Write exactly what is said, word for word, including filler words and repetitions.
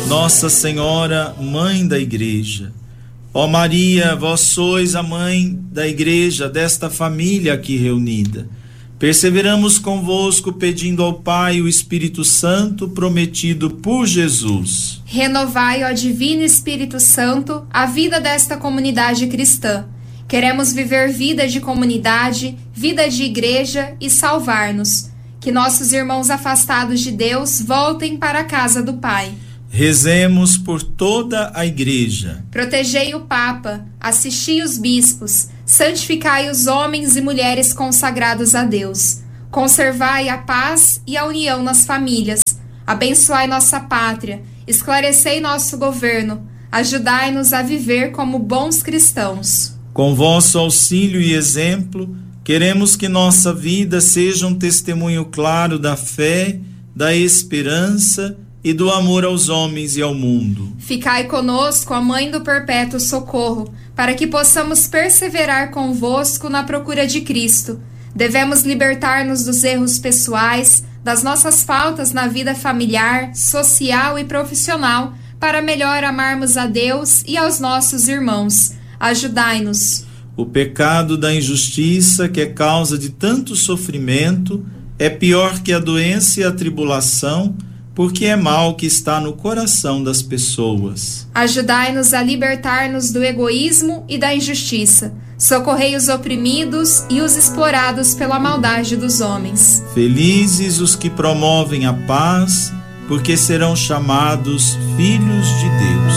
Nossa Senhora, Mãe da Igreja. Ó Maria, vós sois a Mãe da Igreja, desta família aqui reunida. Perseveramos convosco, pedindo ao Pai o Espírito Santo prometido por Jesus. Renovai, ó Divino Espírito Santo, a vida desta comunidade cristã. Queremos viver vida de comunidade, vida de igreja e salvar-nos. Que nossos irmãos afastados de Deus voltem para a casa do Pai. Rezemos por toda a Igreja. Protegei o Papa, assisti os bispos, santificai os homens e mulheres consagrados a Deus. Conservai a paz e a união nas famílias. Abençoai nossa pátria, esclarecei nosso governo, ajudai-nos a viver como bons cristãos. Com vosso auxílio e exemplo, queremos que nossa vida seja um testemunho claro da fé, da esperança e do amor aos homens e ao mundo. Ficai conosco, a Mãe do Perpétuo Socorro, para que possamos perseverar convosco na procura de Cristo. Devemos libertar-nos dos erros pessoais, das nossas faltas na vida familiar, social e profissional, para melhor amarmos a Deus e aos nossos irmãos. Ajudai-nos. O pecado da injustiça, que é causa de tanto sofrimento, é pior que a doença e a tribulação, porque é mal que está no coração das pessoas. Ajudai-nos a libertar-nos do egoísmo e da injustiça. Socorrei os oprimidos e os explorados pela maldade dos homens. Felizes os que promovem a paz, porque serão chamados filhos de Deus.